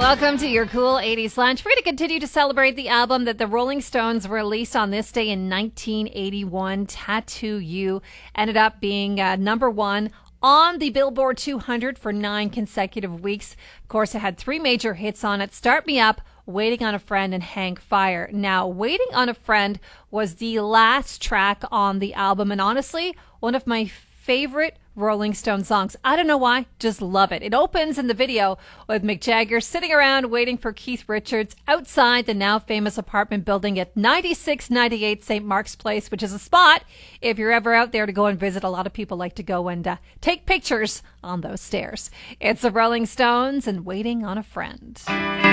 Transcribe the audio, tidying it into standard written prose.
Welcome to your Cool 80s Lunch. We're going to continue to celebrate the album that the Rolling Stones released on this day in 1981. Tattoo You ended up being number one on the Billboard 200 for 9 consecutive weeks. Of course, it had 3 major hits on it: Start Me Up, Waiting on a Friend, and Hang Fire. Now, Waiting on a Friend was the last track on the album, and honestly, one of my favorite Rolling Stone songs. I don't know why, just love it. It opens in the video with Mick Jagger sitting around waiting for Keith Richards outside the now famous apartment building at 9698 St. Mark's Place, which is a spot, if you're ever out there to go and visit, a lot of people like to go and take pictures on those stairs. It's the Rolling Stones and Waiting on a Friend.